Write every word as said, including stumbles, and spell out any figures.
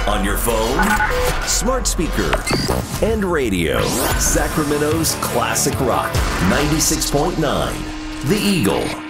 On your phone, smart speaker, and radio. Sacramento's classic rock, ninety-six point nine, The Eagle.